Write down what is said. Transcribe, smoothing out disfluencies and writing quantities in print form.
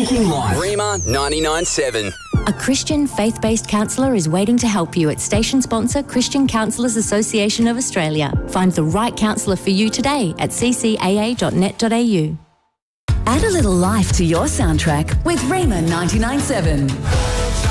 Speaking Life. Rima 99.7. A Christian faith-based counsellor is waiting to help you at station sponsor Christian Counsellors Association of Australia. Find the right counsellor for you today at ccaa.net.au. Add a little life to your soundtrack with Rima 99.7.